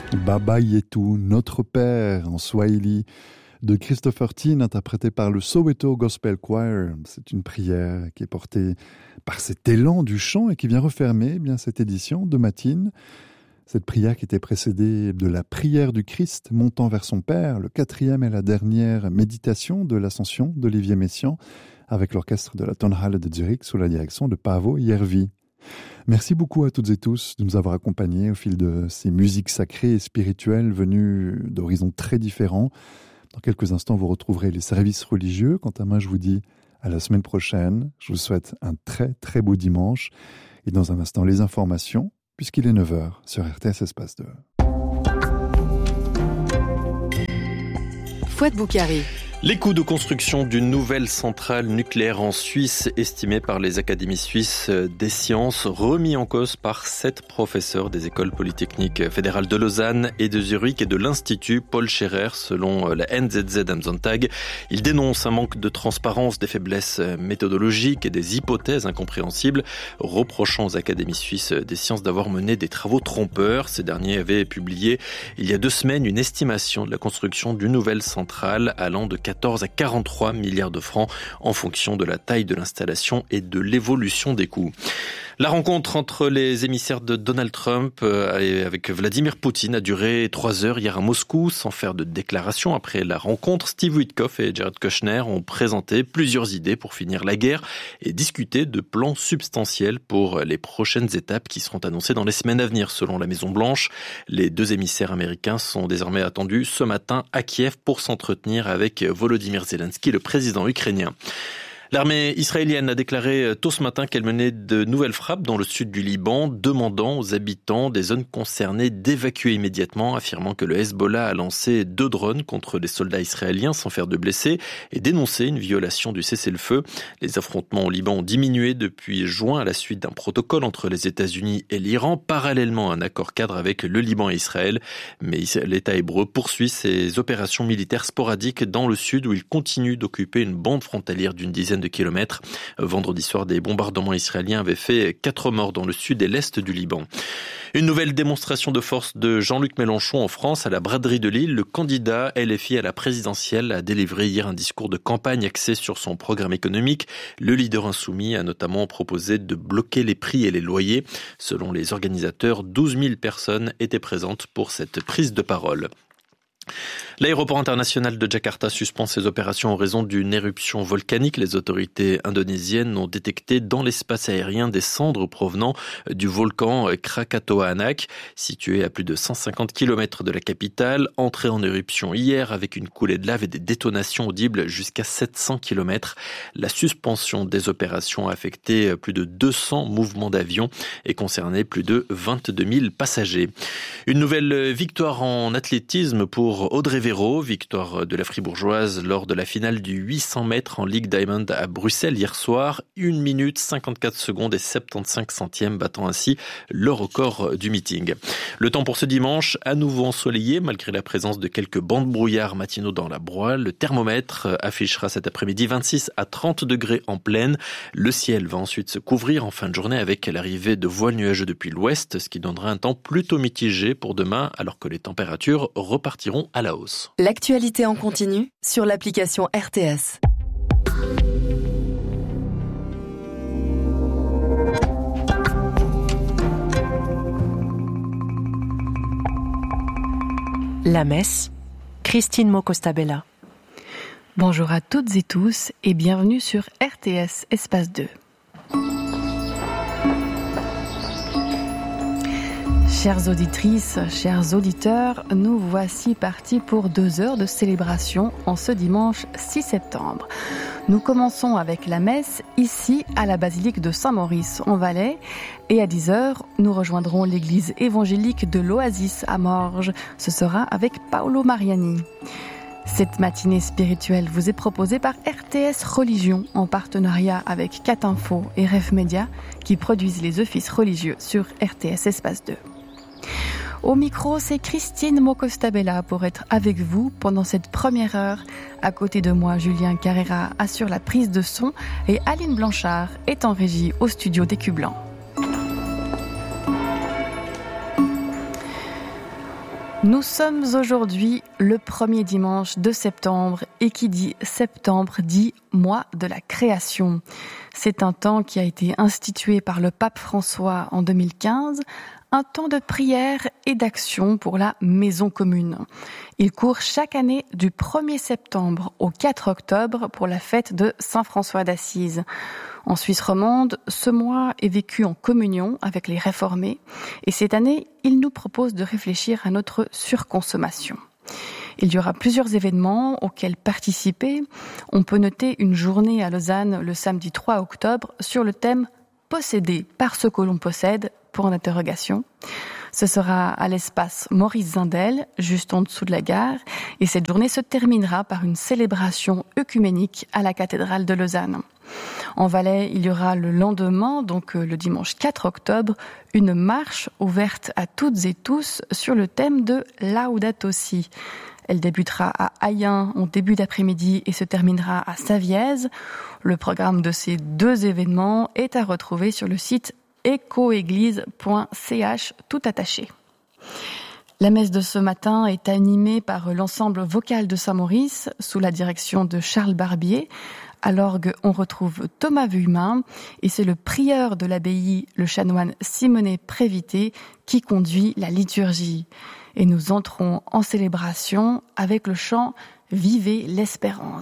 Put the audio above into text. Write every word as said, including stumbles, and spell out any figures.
Baba Yetu, notre Père en Swahili, de Christopher Tin, interprété par le Soweto Gospel Choir. C'est une prière qui est portée par cet élan du chant et qui vient refermer eh bien, cette édition de Matine. Cette prière qui était précédée de la prière du Christ montant vers son Père, le quatrième et la dernière méditation de l'Ascension d'Olivier Messiaen, avec l'orchestre de la Tonhalle de Zurich sous la direction de Paavo Järvi. Merci beaucoup à toutes et tous de nous avoir accompagnés au fil de ces musiques sacrées et spirituelles venues d'horizons très différents. Dans quelques instants, vous retrouverez les services religieux. Quant à moi, je vous dis à la semaine prochaine. Je vous souhaite un très très beau dimanche. Et dans un instant, les informations, puisqu'il est neuf heures sur R T S Espace deux. Fouad Boukari. Les coûts de construction d'une nouvelle centrale nucléaire en Suisse, estimés par les académies suisses des sciences, remis en cause par sept professeurs des écoles polytechniques fédérales de Lausanne et de Zurich et de l'Institut Paul Scherrer, selon la N Z Z am Sonntag. Ils dénoncent un manque de transparence, des faiblesses méthodologiques et des hypothèses incompréhensibles, reprochant aux académies suisses des sciences d'avoir mené des travaux trompeurs. Ces derniers avaient publié il y a deux semaines une estimation de la construction d'une nouvelle centrale allant de quatorze à quarante-trois milliards de francs en fonction de la taille de l'installation et de l'évolution des coûts. La rencontre entre les émissaires de Donald Trump et avec Vladimir Poutine a duré trois heures hier à Moscou sans faire de déclaration. Après la rencontre, Steve Witkoff et Jared Kushner ont présenté plusieurs idées pour finir la guerre et discuté de plans substantiels pour les prochaines étapes qui seront annoncées dans les semaines à venir selon la Maison-Blanche. Les deux émissaires américains sont désormais attendus ce matin à Kiev pour s'entretenir avec Volodymyr Zelensky, le président ukrainien. L'armée israélienne a déclaré tôt ce matin qu'elle menait de nouvelles frappes dans le sud du Liban, demandant aux habitants des zones concernées d'évacuer immédiatement, affirmant que le Hezbollah a lancé deux drones contre des soldats israéliens sans faire de blessés et dénoncé une violation du cessez-le-feu. Les affrontements au Liban ont diminué depuis juin à la suite d'un protocole entre les États-Unis et l'Iran, parallèlement à un accord cadre avec le Liban et Israël. Mais l'État hébreu poursuit ses opérations militaires sporadiques dans le sud où il continue d'occuper une bande frontalière d'une dizaine de kilomètres. Vendredi soir, des bombardements israéliens avaient fait quatre morts dans le sud et l'est du Liban. Une nouvelle démonstration de force de Jean-Luc Mélenchon en France à la braderie de Lille. Le candidat L F I à la présidentielle a délivré hier un discours de campagne axé sur son programme économique. Le leader insoumis a notamment proposé de bloquer les prix et les loyers. Selon les organisateurs, douze mille personnes étaient présentes pour cette prise de parole. L'aéroport international de Jakarta suspend ses opérations en raison d'une éruption volcanique. Les autorités indonésiennes ont détecté dans l'espace aérien des cendres provenant du volcan Krakatoa Anak, situé à plus de cent cinquante kilomètres de la capitale, entré en éruption hier avec une coulée de lave et des détonations audibles jusqu'à sept cents kilomètres. La suspension des opérations a affecté plus de deux cents mouvements d'avions et concerné plus de vingt-deux mille passagers. Une nouvelle victoire en athlétisme pour Audrey Véro, victoire de la Fribourgeoise lors de la finale du huit cents mètres en Ligue Diamond à Bruxelles hier soir. une minute cinquante-quatre secondes et soixante-quinze centièmes, battant ainsi le record du meeting. Le temps pour ce dimanche, à nouveau ensoleillé malgré la présence de quelques bancs de brouillard matinaux dans la broie. Le thermomètre affichera cet après-midi vingt-six à trente degrés en pleine. Le ciel va ensuite se couvrir en fin de journée avec l'arrivée de voiles nuageux depuis l'ouest, ce qui donnera un temps plutôt mitigé pour demain alors que les températures repartiront à la hausse. L'actualité en continu sur l'application R T S. La messe, Christine Mocostabella. Bonjour à toutes et tous et bienvenue sur R T S Espace deux. Chères auditrices, chers auditeurs, nous voici partis pour deux heures de célébration en ce dimanche six septembre. Nous commençons avec la messe ici à la basilique de Saint-Maurice en Valais et à dix heures, nous rejoindrons l'église évangélique de l'Oasis à Morges. Ce sera avec Paolo Mariani. Cette matinée spirituelle vous est proposée par R T S Religion en partenariat avec Catinfo et Ref Média qui produisent les offices religieux sur R T S Espace deux. Au micro, c'est Christine Mocostabella pour être avec vous pendant cette première heure. À côté de moi, Julien Carrera assure la prise de son et Aline Blanchard est en régie au studio d'Écu Blanc. Nous sommes aujourd'hui le premier dimanche de septembre et qui dit septembre dit mois de la création. C'est un temps qui a été institué par le pape François en deux mille quinze, un temps de prière et d'action pour la maison commune. Il court chaque année du premier septembre au quatre octobre pour la fête de Saint François d'Assise. En Suisse romande, ce mois est vécu en communion avec les réformés et cette année, il nous propose de réfléchir à notre surconsommation. Il y aura plusieurs événements auxquels participer. On peut noter une journée à Lausanne le samedi trois octobre sur le thème « Posséder par ce que l'on possède » pour d'interrogation. Ce sera à l'espace Maurice Zindel, juste en dessous de la gare, et cette journée se terminera par une célébration œcuménique à la cathédrale de Lausanne. En Valais, il y aura le lendemain, donc le dimanche quatre octobre, une marche ouverte à toutes et tous sur le thème de Laudato Si. Elle débutera à Ayen en début d'après-midi et se terminera à Savièse. Le programme de ces deux événements est à retrouver sur le site ecoéglise point c h tout attaché. La messe de ce matin est animée par l'ensemble vocal de Saint-Maurice sous la direction de Charles Barbier. À l'orgue, on retrouve Thomas Vuillemin et c'est le prieur de l'abbaye, le chanoine Simonet Prévité, qui conduit la liturgie. Et nous entrons en célébration avec le chant « Vivez l'espérance ».